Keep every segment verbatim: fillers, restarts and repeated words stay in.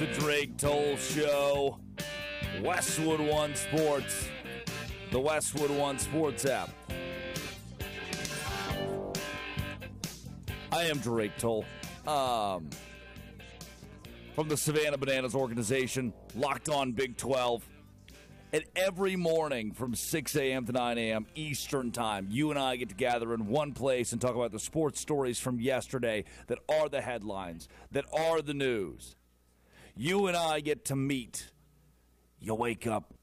The Drake Toll Show. Westwood One Sports. The Westwood One Sports app. I am Drake Toll. Um, from the Savannah Bananas organization, Locked On Big twelve. And every morning from six a.m. to nine a.m. Eastern Time, you and I get to gather in one place and talk about the sports stories from yesterday that are the headlines, that are the news. You and I get to meet. You wake up.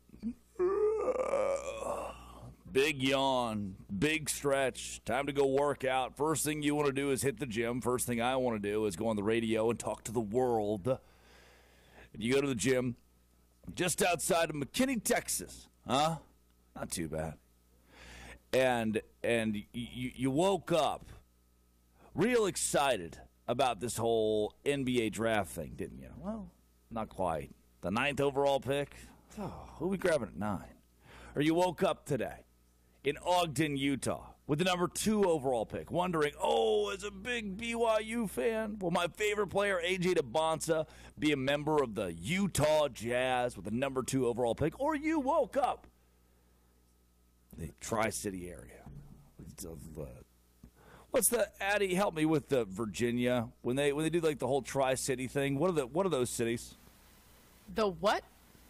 Big yawn, big stretch, time to go work out. First thing you want to do is hit the gym. First thing I want to do is go on the radio and talk to the world. And you go to the gym just outside of McKinney, Texas. Huh? Not too bad. And and you, you woke up real excited about this whole N B A draft thing, didn't you? Well, not quite. The ninth overall pick? Oh, who are we grabbing at nine? Or you woke up today in Ogden, Utah, with the number two overall pick, wondering, oh, as a big B Y U fan, will my favorite player, A J Debonsa, be a member of the Utah Jazz with the number two overall pick? Or you woke up in the Tri-City area. What's the, Addie, help me with the Virginia, when they when they do like the whole Tri-City thing, what are the what are those cities? The what?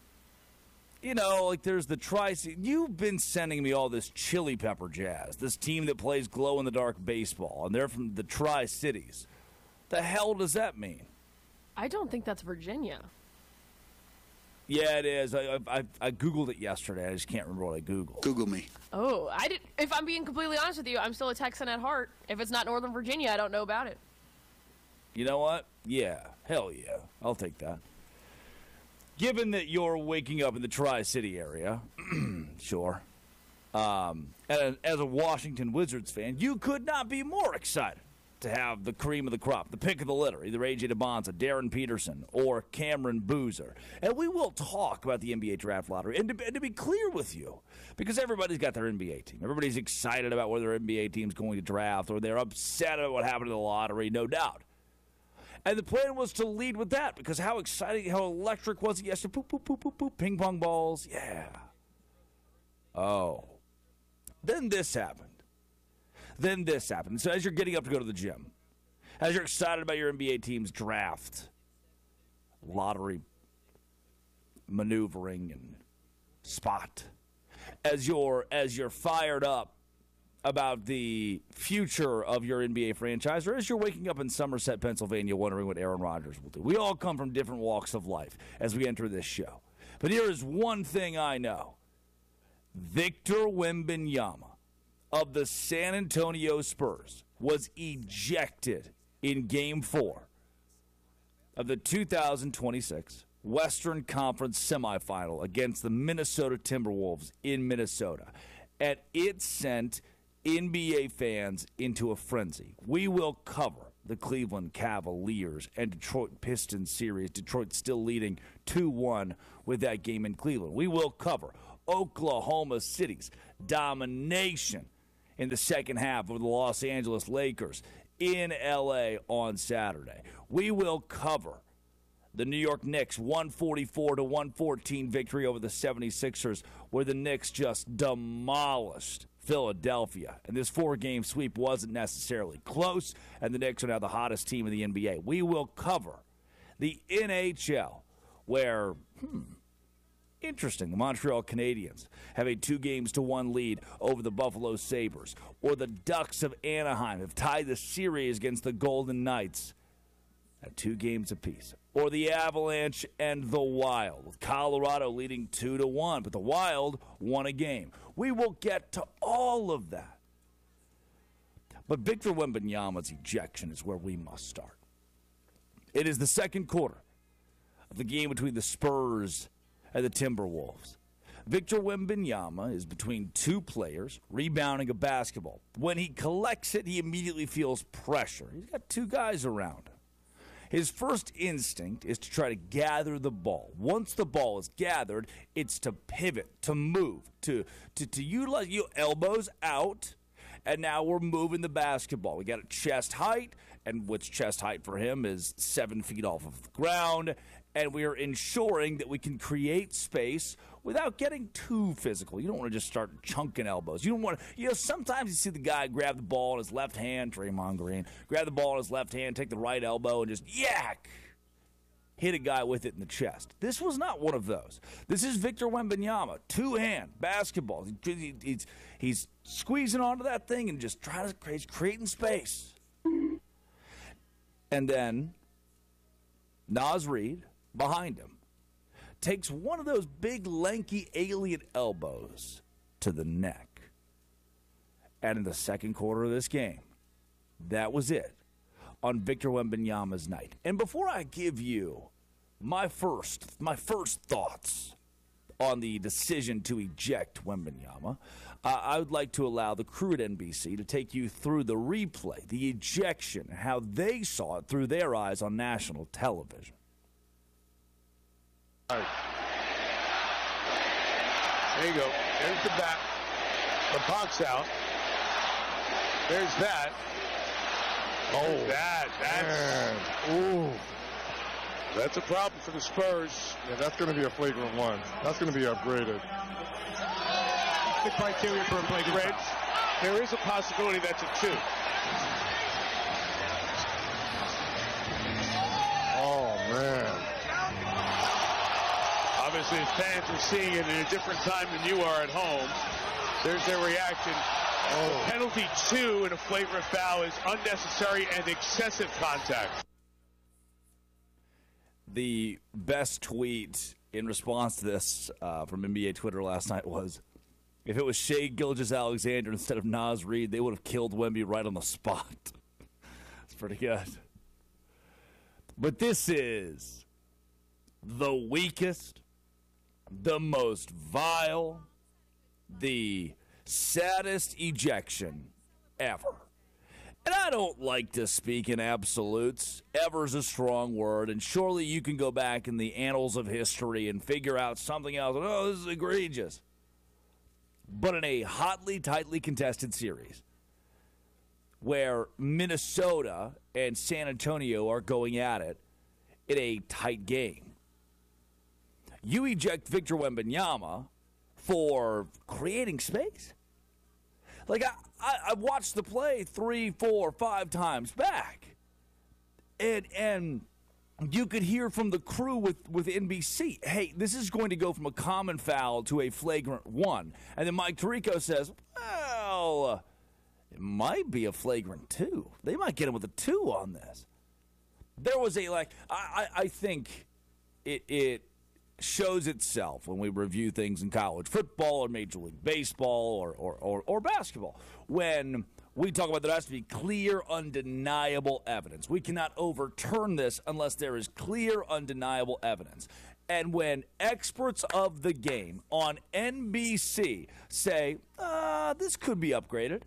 You know, like there's the Tri-City. You've been sending me all this Chili Pepper Jazz, this team that plays glow-in-the-dark baseball, and they're from the Tri-Cities. The hell does that mean? I don't think that's Virginia. Yeah, it is. I, I, I Googled it yesterday. I just can't remember what I Googled. Google me. Oh, I did. If I'm being completely honest with you, I'm still a Texan at heart. If it's not Northern Virginia, I don't know about it. You know what? Yeah. Hell yeah. I'll take that. Given that you're waking up in the Tri-City area, sure, um, and as a Washington Wizards fan, you could not be more excited to have the cream of the crop, the pick of the litter, either A J Debonsa, Darren Peterson, or Cameron Boozer. And we will talk about the N B A draft lottery. And to, and to be clear with you, because everybody's got their N B A team. Everybody's excited about whether their N B A team's going to draft, or they're upset about what happened to the lottery, no doubt. And the plan was to lead with that, because how exciting, how electric was it yesterday? Poop, poop, poop, poop, poop, ping pong balls. Yeah. Oh. Then this happened. Then this happened. So as you're getting up to go to the gym, as you're excited about your N B A team's draft, lottery maneuvering and spot, as you're as you're fired up about the future of your N B A franchise, or as you're waking up in Somerset, Pennsylvania, wondering what Aaron Rodgers will do. We all come from different walks of life as we enter this show. But here is one thing I know. Victor Wembanyama of the San Antonio Spurs was ejected in Game four of the two thousand twenty-six Western Conference semifinal against the Minnesota Timberwolves in Minnesota. And it sent N B A fans into a frenzy. We will cover the Cleveland Cavaliers and Detroit Pistons series. Detroit still leading two one with that game in Cleveland. We will cover Oklahoma City's domination in the second half of the Los Angeles Lakers in L A on Saturday. We will cover the New York Knicks one forty-four to one fourteen victory over the seventy-sixers, where the Knicks just demolished Philadelphia. And this four-game sweep wasn't necessarily close, and the Knicks are now the hottest team in the N B A. We will cover the N H L, where, hmm, interesting, the Montreal Canadiens have a two games to one lead over the Buffalo Sabres, or the Ducks of Anaheim have tied the series against the Golden Knights at two games apiece. Or the Avalanche and the Wild, with Colorado leading two to one, but the Wild won a game. We will get to all of that. But Victor Wembanyama's ejection is where we must start. It is the second quarter of the game between the Spurs and the Timberwolves. Victor Wembanyama is between two players rebounding a basketball. When he collects it, he immediately feels pressure. He's got two guys around him. His first instinct is to try to gather the ball. Once the ball is gathered, it's to pivot, to move, to to, to utilize you know, elbows out, and now we're moving the basketball. We got a chest height, and which chest height for him is seven feet off of the ground, and we are ensuring that we can create space without getting too physical. You don't want to just start chunking elbows. You don't want to, you know, sometimes you see the guy grab the ball in his left hand, Draymond Green, grab the ball in his left hand, take the right elbow, and just yak, hit a guy with it in the chest. This was not one of those. This is Victor Wembanyama, two-hand basketball. He, he's, he's squeezing onto that thing and just trying to create, creating space. And then Naz Reid, behind him, takes one of those big, lanky, alien elbows to the neck. And in the second quarter of this game, that was it on Victor Wembanyama's night. And before I give you my first, my first thoughts on the decision to eject Wembanyama, uh, I would like to allow the crew at N B C to take you through the replay, the ejection, how they saw it through their eyes on national television. There you go. There's the back. The box out. There's that. Oh, There's that. That's. Ooh. That's a problem for the Spurs. Yeah, that's going to be a flagrant one. That's going to be upgraded. The criteria for a flagrant red. There is a possibility that's a two. Oh, man. Obviously, the fans are seeing it in a different time than you are at home. There's their reaction. Oh. Penalty two in a flagrant foul is unnecessary and excessive contact. The best tweet in response to this uh, from N B A Twitter last night was, if it was Shai Gilgeous-Alexander instead of Naz Reid, they would have killed Wemby right on the spot. It's pretty good. But this is the weakest, the most vile, the saddest ejection ever. And I don't like to speak in absolutes. Ever's a strong word, and surely you can go back in the annals of history and figure out something else. Oh, this is egregious. But in a hotly, tightly contested series where Minnesota and San Antonio are going at it in a tight game, you eject Victor Wembanyama for creating space? Like, I, I, I've watched the play three, four, five times back. And and you could hear from the crew with, with N B C, hey, this is going to go from a common foul to a flagrant one. And then Mike Tirico says, well, it might be a flagrant two. They might get him with a two on this. There was a, like, I, I, I think it it shows itself when we review things in college football or Major League Baseball or, or, or, or basketball. When we talk about there has to be clear, undeniable evidence. We cannot overturn this unless there is clear, undeniable evidence. And when experts of the game on N B C say, uh, this could be upgraded.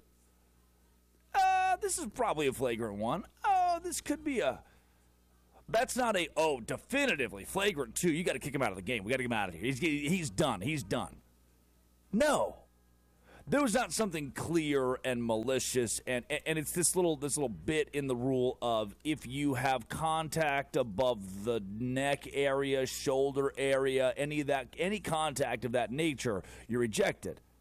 Uh, this is probably a flagrant one. Oh, this could be a... That's not a, oh, definitively flagrant two. You got to kick him out of the game. We got to get him out of here. He's, he's done. He's done. No. There was not something clear and malicious, and, and it's this little this little bit in the rule of if you have contact above the neck area, shoulder area, any of that, any contact of that nature, you're ejected.